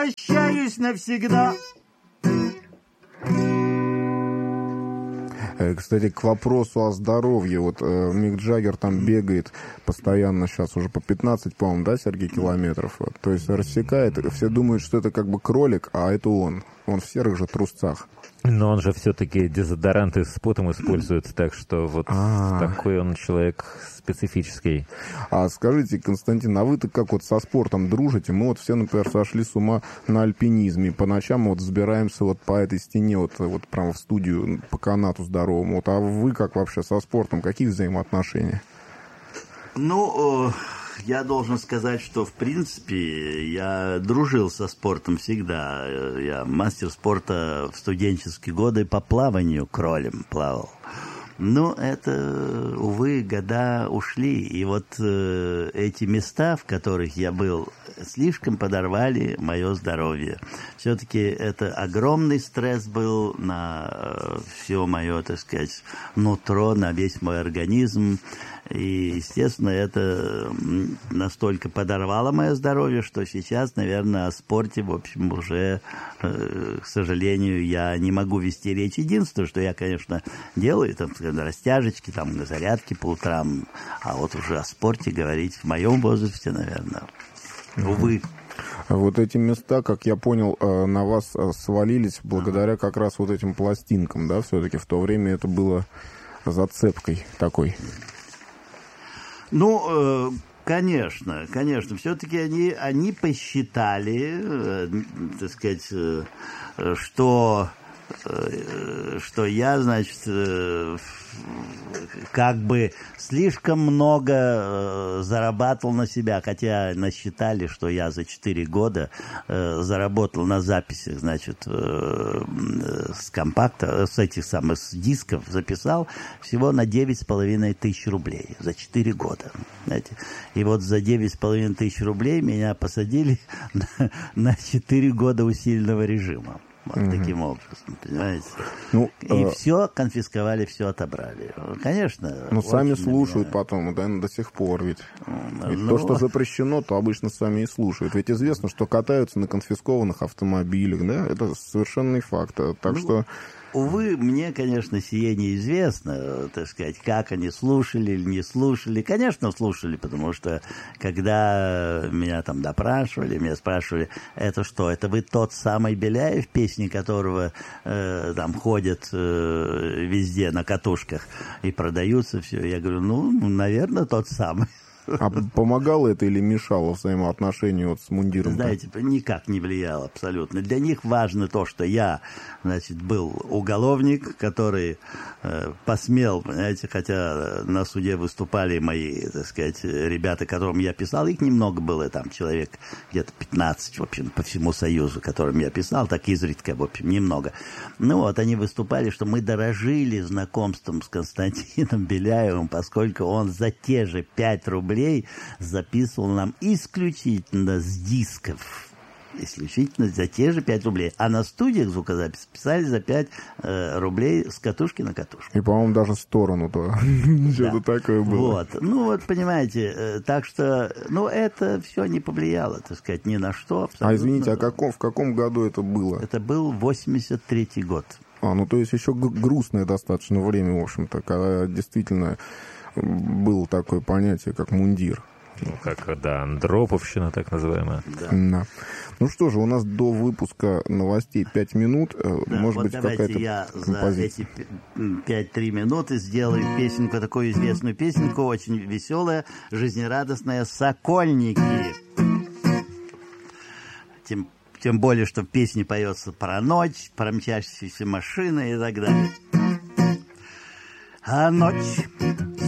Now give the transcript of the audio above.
прощаюсь навсегда. Кстати, к вопросу о здоровье. Вот Мик Джаггер там бегает постоянно сейчас уже по 15, по-моему, да, Сергей, километров. Вот. То есть рассекает. Все думают, что это как бы кролик, а это он. Он в серых же трусцах. Но он же все-таки дезодоранты с потом использует, так что вот такой он человек специфический. А скажите, Константин, а вы-то как вот со спортом дружите? Мы вот все, например, сошли с ума на альпинизме. По ночам вот взбираемся вот по этой стене, вот прямо в студию, по канату здоровому. Вот, а вы как вообще со спортом? Какие взаимоотношения? Ну, я должен сказать, что, в принципе, я дружил со спортом всегда. Я мастер спорта в студенческие годы по плаванию кролем плавал. Но это, увы, года ушли. И вот эти места, в которых я был, слишком подорвали мое здоровье. Все-таки это огромный стресс был на все мое, так сказать, нутро, на весь мой организм. И, естественно, это настолько подорвало мое здоровье, что сейчас, наверное, о спорте, в общем, уже, к сожалению, я не могу вести речь. Единственное, что я, конечно, делаю, там, растяжечки, там, зарядки по утрам, а вот уже о спорте говорить в моем возрасте, наверное, увы. Вот эти места, как я понял, на вас свалились благодаря как раз вот этим пластинкам, да, все-таки в то время это было зацепкой такой. Ну, конечно. Все-таки они посчитали, так сказать, что я, значит, как бы слишком много зарабатывал на себя, хотя насчитали, что я за 4 года заработал на записях, значит, с компакта, с этих самых с дисков записал всего на 9,5 тысяч рублей за 4 года. Знаете. И вот за 9,5 тысяч рублей меня посадили на 4 года усиленного режима. Вот таким образом, понимаете? Ну, и все конфисковали, все отобрали. Конечно. Ну, сами слушают потом, да, до сих пор ведь. То, что запрещено, то обычно сами и слушают. Ведь известно, что катаются на конфискованных автомобилях, да? Это совершенный факт. Так что... Увы, мне, конечно, сие неизвестно, так сказать, как они слушали или не слушали. Конечно, слушали, потому что, когда меня там допрашивали, меня спрашивали, это что, это вы тот самый Беляев, песни которого там ходят везде на катушках и продаются все. Я говорю, ну, наверное, тот самый. А помогало это или мешало взаимоотношению вот с мундиром? Знаете, никак не влияло абсолютно. Для них важно то, что я, значит, был уголовник, который посмел, понимаете, хотя на суде выступали мои, так сказать, ребята, которым я писал, их немного было, там человек где-то 15, в общем, по всему Союзу, которым я писал, так изредка, в общем, немного. Ну вот, они выступали, что мы дорожили знакомством с Константином Беляевым, поскольку он за те же 5 рублей записывал нам исключительно с дисков. Исключительно за те же 5 рублей. А на студиях звукозапись писали за 5 рублей с катушки на катушку. И, по-моему, даже сторону-то. Что-то такое было. Вот. Ну, вот, понимаете, так что, ну, это все не повлияло, так сказать, ни на что. А, извините, а в каком году это было? Это был 83-й год. Ну, то есть еще грустное достаточно время, в общем-то, когда действительно было такое понятие, как мундир. Ну, как, да, Андроповщина, так называемая. Да. Ну что же, у нас до выпуска новостей 5 минут. Да, может вот быть, давайте я за эти 5-3 минуты сделаю песенку, такую известную песенку, очень веселая, жизнерадостная «Сокольники». Тем более, что в песне поется про ночь, про мчащиеся машины и так далее. А ночь